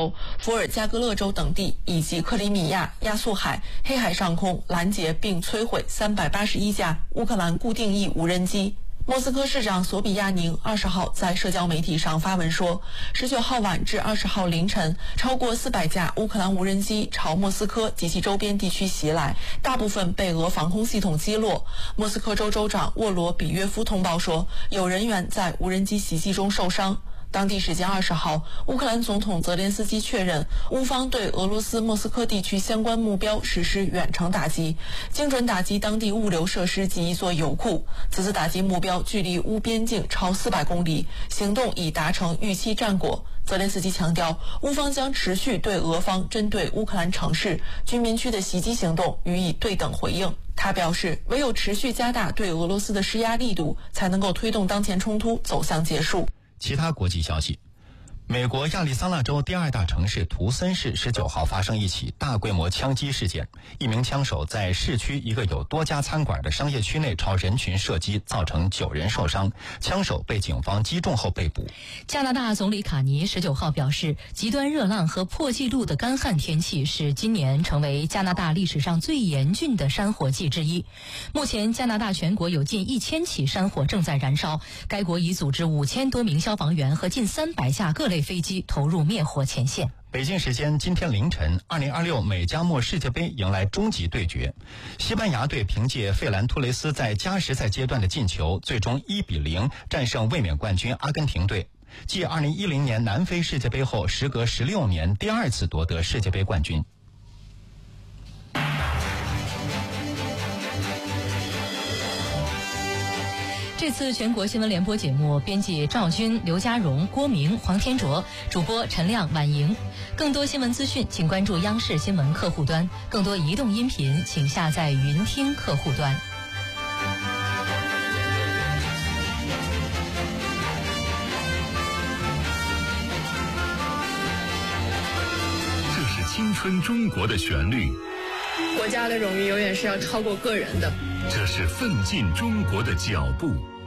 州、伏尔加格勒州等地以及克里米亚、亚速海、黑海上空拦截并摧毁381架乌克兰固定翼无人机。莫斯科市长索比亚宁20号在社交媒体上发文说，19号晚至20号凌晨，超过400架乌克兰无人机朝莫斯科及其周边地区袭来，大部分被俄防空系统击落。莫斯科州州长沃罗比约夫通报说，有人员在无人机袭击中受伤。当地时间20号，乌克兰总统泽连斯基确认，乌方对俄罗斯莫斯科地区相关目标实施远程打击，精准打击当地物流设施及一座油库。此次打击目标距离乌边境超400公里，行动已达成预期战果。泽连斯基强调，乌方将持续对俄方针对乌克兰城市、居民区的袭击行动予以对等回应。他表示，唯有持续加大对俄罗斯的施压力度，才能够推动当前冲突走向结束。 其他国际消息，美国亚利桑那州第2大城市图森市19号发生一起大规模枪击事件，一名枪手在市区一个有多家餐馆的商业区内朝人群射击，造成9人受伤，枪手被警方击中后被捕。 加拿大总理卡尼19号表示，极端热浪和破纪录的干旱天气使今年成为加拿大历史上最严峻的山火季之一。目前加拿大全国有近1000起山火正在燃烧，该国已组织5000多名消防员和近300架各类飞机投入灭火前线。 北京时间今天凌晨，2026美加墨世界杯迎来终极对决。西班牙队凭借费兰托雷斯在加时赛阶段的进球，最终1-0战胜卫冕冠军阿根廷队，继2010年南非世界杯后，时隔16年第2次夺得世界杯冠军。 这次全国新闻联播节目，编辑赵军、刘家荣、郭明、黄天卓，主播陈亮、婉莹。更多新闻资讯，请关注央视新闻客户端；更多移动音频，请下载云听客户端。 这是青春中国的旋律， 国家的荣誉永远是要超过个人的。 这是奋进中国的脚步。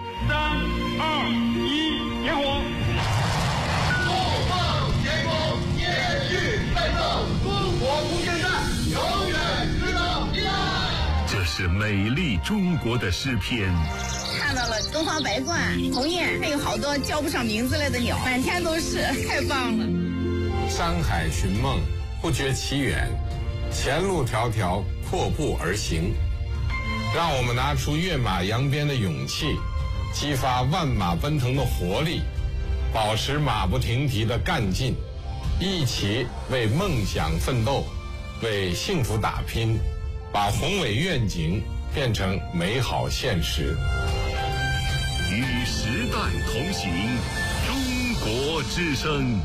3、2、1，点火！ 后方前锋，延续奋斗，中国空间站永远值得依赖。 这是美丽中国的诗篇。 看到了东方白鹳、鸿雁，还有好多叫不上名字来的鸟，满天都是，太棒了。 山海寻梦，不觉其远，前路迢迢，阔步而行。让我们拿出跃马扬鞭的勇气，激发万马奔腾的活力，保持马不停蹄的干劲，一起为梦想奋斗，为幸福打拼，把宏伟愿景变成美好现实。 与时代同行，中国之声。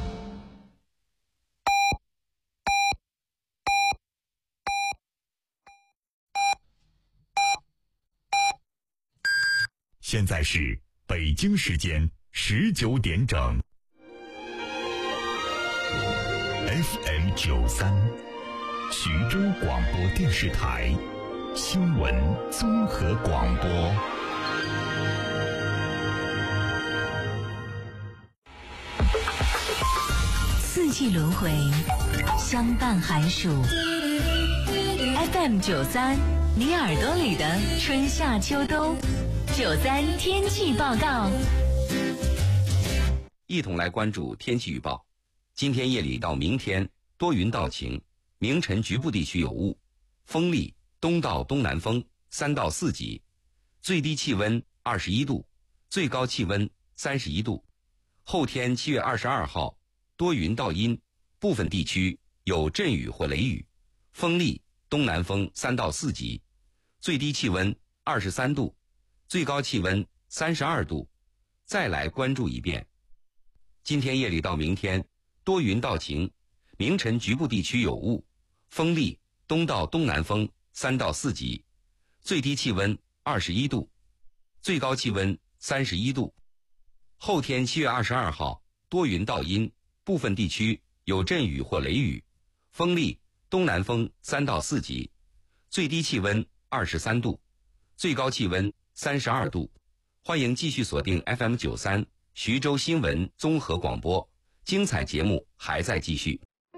现在是北京时间19点整。FM 93，徐州广播电视台新闻综合广播。 四季轮回，相伴寒暑。FM 93，你耳朵里的春夏秋冬。93天气报告， 一同来关注天气预报。今天夜里到明天多云到晴，明晨局部地区有雾，风力东到东南风3到4级，最低气温21度，最高气温31度。后天7月22号多云到阴，部分地区有阵雨或雷雨，风力东南风3到4级，最低气温23度，最高气温32度。再来关注一遍。今天夜里到明天多云到晴，明晨局部地区有雾，风力东到东南风3到4级，最低气温21度，最高气温31度。后天7月22号多云到阴，部分地区有阵雨或雷雨，风力东南风3到4级，最低气温23度，最高气温32度。欢迎继续锁定 FM 93徐州新闻综合广播，精彩节目还在继续。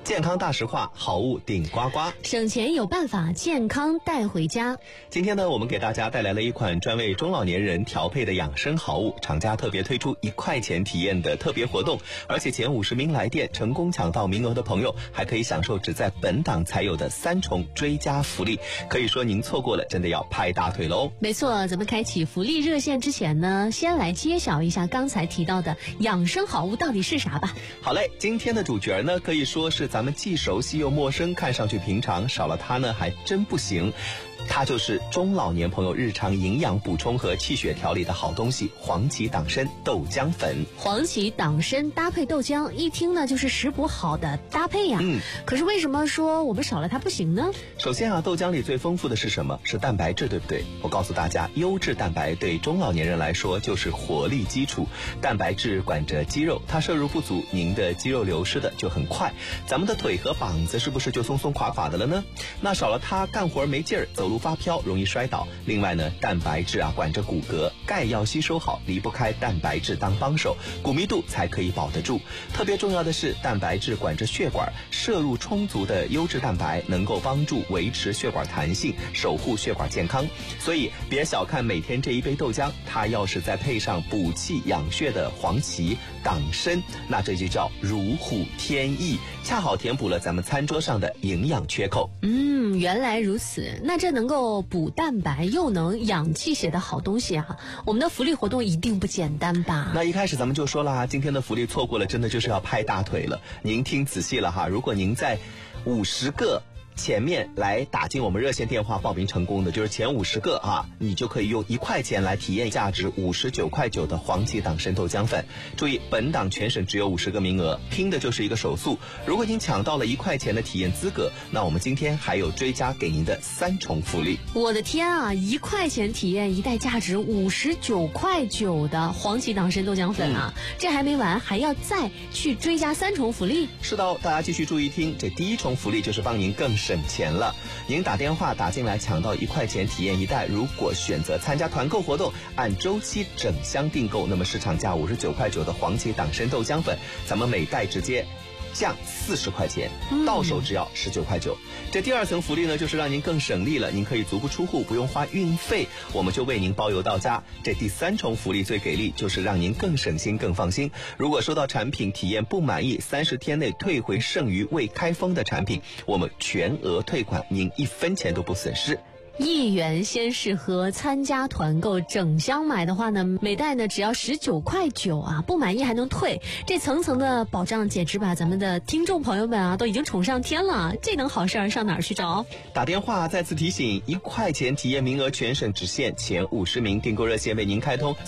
健康大实话，好物顶呱呱， 省钱有办法，健康带回家。 今天呢，我们给大家带来了一款专为中老年人调配的养生好物，厂家特别推出1块钱体验的特别活动，而且前50名来电成功抢到名额的朋友，还可以享受只在本档才有的3重追加福利。可以说您错过了，真的要拍大腿喽。 没错，咱们开启福利热线之前呢，先来揭晓一下刚才提到的养生好物到底是啥吧。 好嘞，今天的主角呢，可以说是咱们既熟悉又陌生，看上去平常，少了它呢还真不行。它就是中老年朋友日常营养补充和气血调理的好东西——黄芪党参豆浆粉。 黄芪党参搭配豆浆，一听呢就是食补好的搭配呀。可是为什么说我们少了它不行呢？ 首先啊，豆浆里最丰富的是什么？是蛋白质，对不对？我告诉大家，优质蛋白对中老年人来说就是活力基础。蛋白质管着肌肉，它摄入不足，您的肌肉流失的就很快，咱们的腿和膀子是不是就松松垮垮的了呢？那少了它，干活没劲儿，走路发飘，容易摔倒。另外呢，蛋白质啊管着骨骼，钙要吸收好，离不开蛋白质当帮手，骨密度才可以保得住。特别重要的是，蛋白质管着血管，摄入充足的优质蛋白能够帮助维持血管弹性，守护血管健康。所以别小看每天这一杯豆浆，它要是再配上补气养血的黄芪党参，那这就叫如虎添翼，恰好填补了咱们餐桌上的营养缺口。 原来如此，那这能够补蛋白又能养气血的好东西啊，我们的福利活动一定不简单吧？ 那一开始咱们就说了，今天的福利错过了，真的就是要拍大腿了。您听仔细了哈，如果您在50个前面来打进我们热线电话报名成功的，就是前50个啊，你就可以用1块钱来体验价值59.9块的黄芪党参豆浆粉。注意，本档全省只有50个名额，拼的就是一个手速。如果您抢到了1块钱的体验资格，那我们今天还有追加给您的3重福利。 我的天啊，1块钱体验一袋价值59.9块的黄芪党参豆浆粉啊，这还没完，还要再去追加3重福利。 是的，大家继续注意听，这第1重福利就是帮您更省钱了。您打电话打进来抢到1块钱体验一袋，如果选择参加团购活动，按周期整箱订购，那么市场价59.9块的黄芪党参豆浆粉，咱们每袋直接降40块钱，到手只要19.9块。这第2层福利呢，就是让您更省力了，您可以足不出户，不用花运费，我们就为您包邮到家。这第3重福利最给力，就是让您更省心更放心。如果收到产品体验不满意，30天内退回剩余未开封的产品，我们全额退款，您1分钱都不损失。 1元先试喝，参加团购整箱买的话呢，每袋呢只要19.9块啊，不满意还能退，这层层的保障简直把咱们的听众朋友们啊都已经宠上天了，这等好事儿上哪儿去找？ 打电话再次提醒，1块钱体验名额全省只限前50名，订购热线为您开通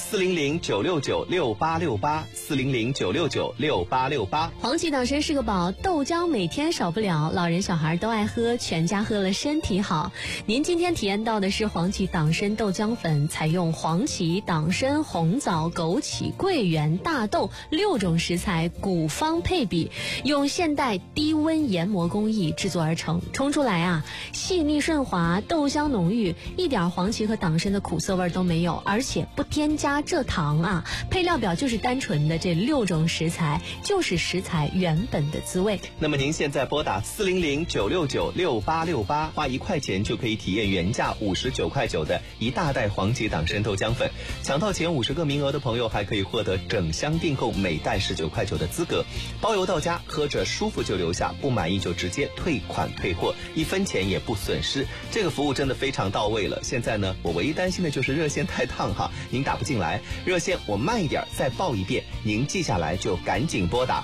400-969-6868，400-969-6868。 黄芪党参是个宝，豆浆每天少不了，老人小孩都爱喝，全家喝了身体好。您今天体验到的是黄芪党参豆浆粉，采用黄芪、党参、红枣、枸杞、桂圆、大豆6种食材古方配比，用现代低温研磨工艺制作而成，冲出来啊细腻顺滑，豆香浓郁，一点黄芪和党参的苦涩味都没有，而且不添加蔗糖啊，配料表就是单纯的这6种食材，就是食材原本的滋味。 那么您现在拨打400-969-6868，花1块钱就可以体验原价59.9块的一大袋黄芪党参豆浆粉，抢到前50个名额的朋友还可以获得整箱订购每袋19.9块的资格，包邮到家，喝着舒服就留下，不满意就直接退款退货，1分钱也不损失，这个服务真的非常到位了。现在呢，我唯一担心的就是热线太烫哈，您打不进来，热线我慢一点再报一遍，您记下来就赶紧拨打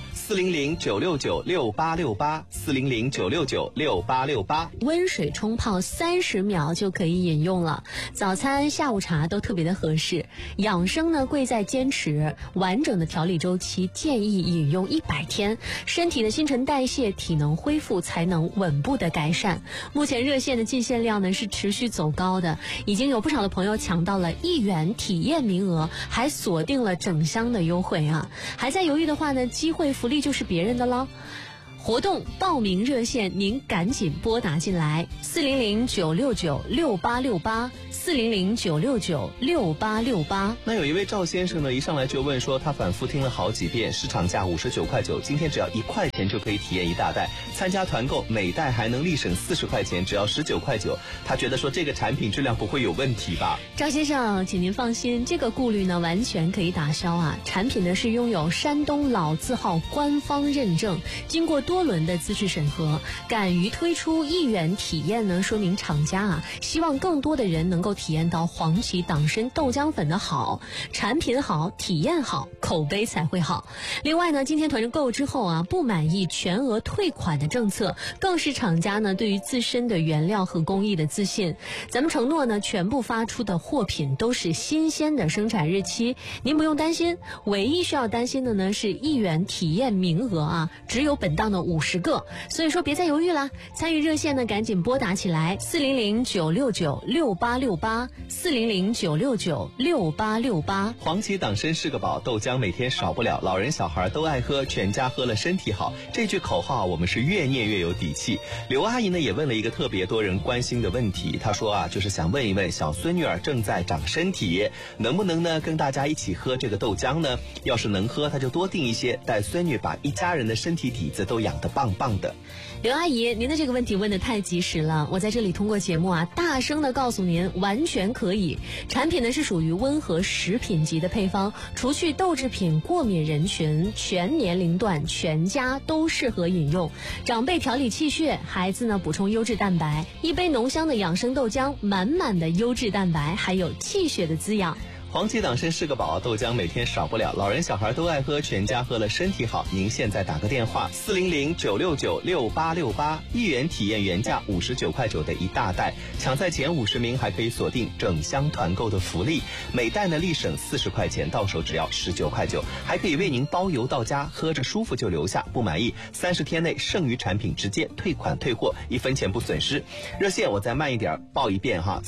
400-969-6868，400-969-6868， 温水冲泡30秒就可以饮用了，早餐下午茶都特别的合适。养生呢贵在坚持，完整的调理周期建议饮用100天，身体的新陈代谢体能恢复才能稳步的改善。目前热线的进线量呢是持续走高的，已经有不少的朋友抢到了1元体验名额，还锁定了整箱的优惠啊！还在犹豫的话呢，机会福利就是别人的了。活动报名热线您赶紧拨打进来，400-969-6868 400-969-6868。 那有一位赵先生呢，一上来就问说，他反复听了好几遍，市场价59块9，今天只要1块钱就可以体验一大袋，参加团购每袋还能立省40块钱，只要19块9。他觉得说这个产品质量不会有问题吧？ 赵先生，请您放心，这个顾虑呢完全可以打消啊。产品呢是拥有山东老字号官方认证，经过多轮的资质审核，敢于推出1元体验呢，说明厂家啊希望更多的人能够体验到黄芪党参豆浆粉的好，产品好，体验好，口碑才会好。另外呢，今天团购之后啊，不满意全额退款的政策，更是厂家呢对于自身的原料和工艺的自信。咱们承诺呢，全部发出的货品都是新鲜的生产日期，您不用担心。唯一需要担心的呢是1元体验名额啊，只有本档的50个，所以说别再犹豫啦，参与热线呢赶紧拨打起来，400-969-6868，400-969-6868。 黄芪党参是个宝，豆浆每天少不了，老人小孩都爱喝，全家喝了身体好。这句口号我们是越念越有底气。刘阿姨呢也问了一个特别多人关心的问题，她说啊，就是想问一问小孙女儿正在长身体，能不能呢跟大家一起喝这个豆浆呢？要是能喝，她就多订一些，带孙女把一家人的身体底子都养得棒棒的。 刘阿姨，您的这个问题问得太及时了，我在这里通过节目啊，大声的告诉您，完全可以。产品呢是属于温和食品级的配方，除去豆制品过敏人群，全年龄段全家都适合饮用。长辈调理气血，孩子呢补充优质蛋白，一杯浓香的养生豆浆，满满的优质蛋白，还有气血的滋养。 黄芪党参是个宝，豆浆每天少不了，老人小孩都爱喝，全家喝了身体好。您现在打个电话，400-969-6868，1元体验原价59块9的一大袋，抢在前50名还可以锁定整箱团购的福利，每袋呢立省40块钱，到手只要19块9，还可以为您包邮到家，喝着舒服就留下，不满意30天内剩余产品直接退款退货，1分钱不损失。热线我再慢一点报一遍哈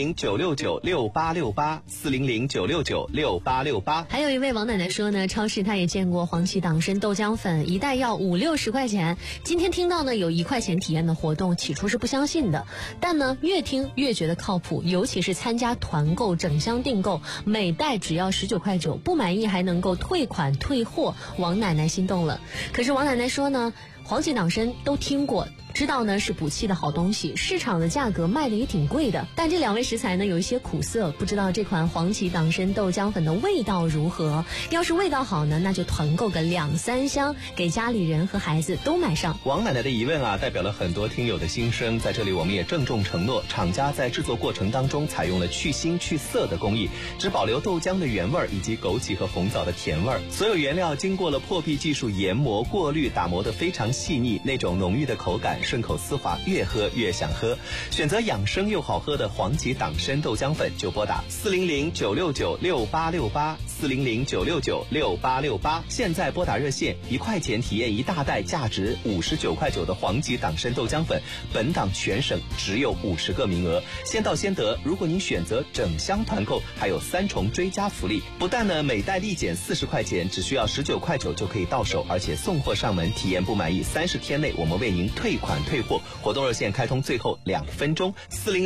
，400-969-6868，400-969-6868。 还有一位王奶奶说呢，超市她也见过黄芪党参豆浆粉，一袋要50-60块钱。今天听到呢有1块钱体验的活动，起初是不相信的，但呢越听越觉得靠谱，尤其是参加团购整箱订购，每袋只要19块9，不满意还能够退款退货，王奶奶心动了。可是王奶奶说呢，黄芪党参都听过，知道呢是补气的好东西，市场的价格卖的也挺贵的，但这2位食材呢有一些苦涩，不知道这款黄芪党参豆浆粉的味道如何。要是味道好呢，那就团购个2-3箱，给家里人和孩子都买上。 王奶奶的疑问啊，代表了很多听友的心声，在这里我们也郑重承诺，厂家在制作过程当中采用了去腥去涩的工艺，只保留豆浆的原味以及枸杞和红枣的甜味，所有原料经过了破壁技术研磨过滤，打磨得非常细腻，那种浓郁的口感顺口丝滑，越喝越想喝。选择养生又好喝的黄芪党参豆浆粉，就拨打400-969-6868，400-969-6868。现在拨打热线，1块钱体验一大袋价值59块9的黄芪党参豆浆粉，本档全省只有50个名额，先到先得。如果您选择整箱团购，还有3重追加福利，不但呢每袋立减40块钱，只需要19块9就可以到手，而且送货上门，体验不满意30天内我们为您退款退货。活动热线开通最后2分钟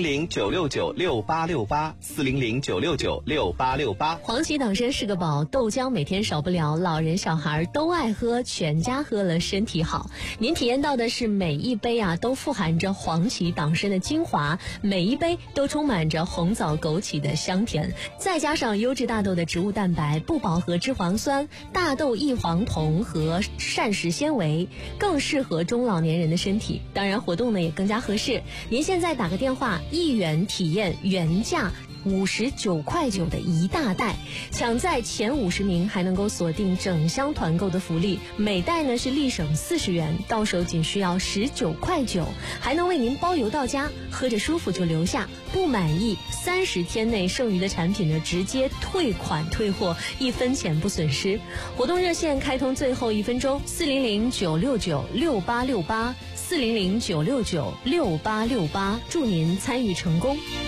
，400-969-6868，400-969-6868。 黄芪党参是个宝，豆浆每天少不了，老人小孩都爱喝，全家喝了身体好。您体验到的是每一杯啊都富含着黄芪党参的精华，每一杯都充满着红枣枸杞的香甜，再加上优质大豆的植物蛋白、不饱和脂肪酸、大豆异黄酮和膳食纤维，更适合中老年人的身体。当然活动呢也更加合适，您现在打个电话，1元体验原价59块9的一大袋，抢在前50名还能够锁定整箱团购的福利，每袋呢是立省40元，到手仅需要19块9，还能为您包邮到家，喝着舒服就留下，不满意30天内剩余的产品呢直接退款退货，1分钱不损失。活动热线开通最后1分钟，400-969-6868，400-969-6868，祝您参与成功。